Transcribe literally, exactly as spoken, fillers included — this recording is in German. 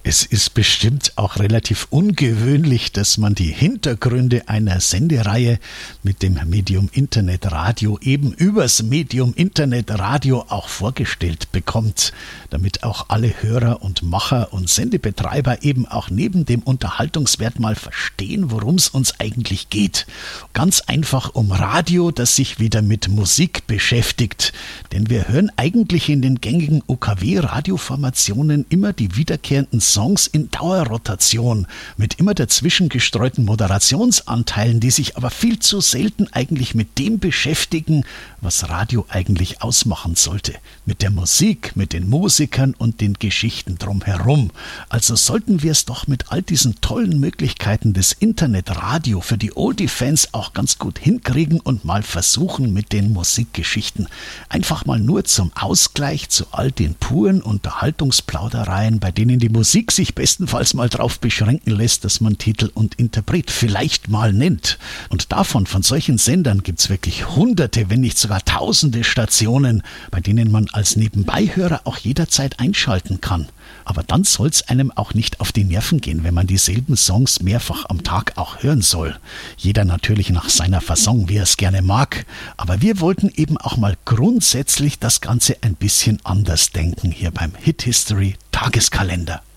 Es ist bestimmt auch relativ ungewöhnlich, dass man die Hintergründe einer Sendereihe mit dem Medium Internetradio eben übers Medium Internetradio auch vorgestellt bekommt, damit auch alle Hörer und Macher und Sendebetreiber eben auch neben dem Unterhaltungswert mal verstehen, worum es uns eigentlich geht. Ganz einfach um Radio, das sich wieder mit Musik beschäftigt. Denn wir hören eigentlich in den gängigen U K W-Radioformationen immer die wiederkehrenden Songs in Dauerrotation mit immer dazwischen gestreuten Moderationsanteilen, die sich aber viel zu selten eigentlich mit dem beschäftigen, was Radio eigentlich ausmachen sollte. Mit der Musik, mit den Musikern und den Geschichten drumherum. Also sollten wir es doch mit all diesen tollen Möglichkeiten des Internetradio für die Oldie-Fans auch ganz gut hinkriegen und mal versuchen mit den Musikgeschichten. Einfach mal nur zum Ausgleich zu all den puren Unterhaltungsplaudereien, bei denen die Musik sich bestenfalls mal drauf beschränken lässt, dass man Titel und Interpret vielleicht mal nennt. Und davon, von solchen Sendern gibt's wirklich hunderte, wenn nicht sogar tausende Stationen, bei denen man als Nebenbeihörer auch jederzeit einschalten kann. Aber dann soll's einem auch nicht auf die Nerven gehen, wenn man dieselben Songs mehrfach am Tag auch hören soll. Jeder natürlich nach seiner Fasson, wie er es gerne mag. Aber wir wollten eben auch mal grundsätzlich das Ganze ein bisschen anders denken hier beim Hit History Tageskalender.